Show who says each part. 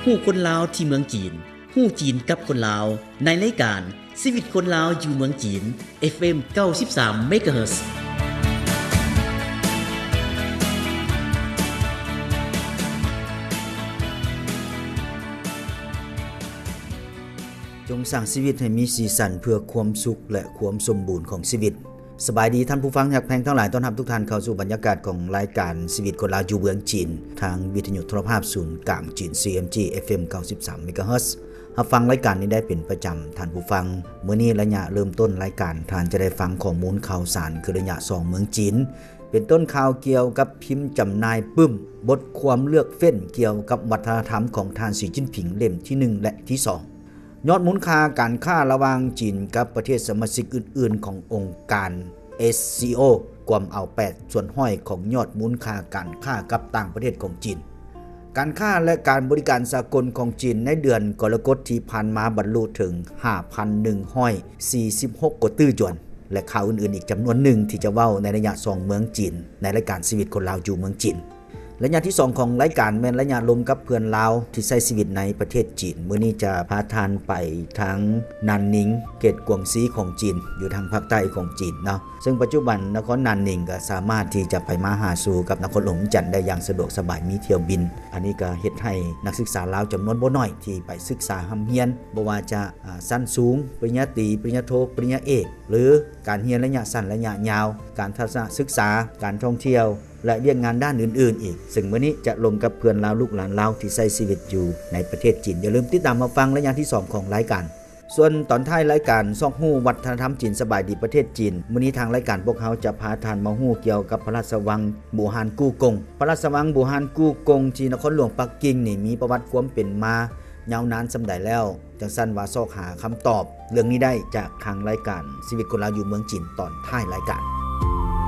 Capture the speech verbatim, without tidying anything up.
Speaker 1: ฮู้คนลาวที่เมืองจีนฮู้จีนกับคนลาวในรายการชีวิตคนลาวอยู่เมืองจีน เอฟ เอ็ม เก้าสิบสาม เมกะเฮิรตซ์
Speaker 2: จงสร้างชีวิตให้มีสีสันเพื่อความสุขและความสมบูรณ์ของชีวิตสบายดีท่านผู้ฟังฮักแพงทั้งหลายต้อนรับทุกท่านเข้าสู่บรรยากาศของรายการชีวิตคนลาวอยู่เมืองจีนทางวิทยุโทรภาพศูนย์กลางจีน ซี เอ็ม จี เอฟ เอ็ม เก้าสิบสาม เมกะเฮิรตซ์รับฟังรายการนี้ได้เป็นประจำท่านผู้ฟังมื้อนี้ระยะเริ่มต้นรายการท่านจะได้ฟังข้อมูลข่าวสารคือระยะสองเมืองจีนเป็นต้นข่าวเกี่ยวกับพิมพ์จำหน่ายปึ้มบทความเลือกเฟ้นเกี่ยวกับวัฒนธรรมของท่านสีจิ้นผิงเล่มที่หนึ่งและที่สองยอดมูลค่าการค้าระหว่างจีนกับประเทศสมาชิกอื่นๆขององค์การ เอส ซี โอ กวมเอาแปดส่วนห้อยของยอดมูลค่าการค้ากับต่างประเทศของจีนการค้าและการบริการสากลของจีนในเดือนกรกฎาคมที่ผ่านมาบรรลุถึง ห้าพันหนึ่งร้อยสี่สิบหก กว่าตื้อจวนและข่าวอื่นๆอีกจำนวนหนึ่งที่จะเว้าในระยะสองเมืองจีนในรายการชีวิตคนลาวอยู่เมืองจีนระยะที่สองของรายการแม่นระยะลมกับเพื่อนลาวที่ใช้ชีวิตในประเทศจีนมื้อนี้จะพาทานไปทั้งนันนิงเขตกวงซีของจีนอยู่ทางภาคใต้ของจีนเนาะซึ่งปัจจุบันนครนันนิงก็สามารถที่จะไปมาหาสู่กับนครหลวงจันทน์ได้อย่างสะดวกสบายมีเที่ยวบินอันนี้ก็เฮ็ดให้นักศึกษาลาวจำนวนบ่น้อยที่ไปศึกษาหำเรียนบ่ว่าจะชั้นสูงปริญญาตรีปริญญาโทปริญญาเอกหรือการเรียนระยะสั้นระยะยาวการทัศนศึกษาการท่องเที่ยวและเรียนงานด้านอื่นๆอีกซึ่งมื้อนี้จะลงกับเพื่อนลาวลูกหลานลาวที่ใช้ชีวิตอยู่ในประเทศจีนอย่าลืมติดตามมาฟังระยะที่สองของรายการส่วนตอนท้ายรายการซอกฮู้วัฒนธรรมจีนสบายดีประเทศจีนมื้อนี้ทางรายการพวกเขาจะพาท่านมาฮู้เกี่ยวกับพระราชวังบูฮานกู้กงพระราชวังบูฮานกู้กงที่นครหลวงปักกิ่งนี่มีประวัติความเป็นมายาวนานส่ำใดแล้วจังซั่นว่าซอกหาคำตอบเรื่องนี้ได้จากทางรายการชีวิตคนลาวอยู่เมืองจีนตอนท้ายรายการ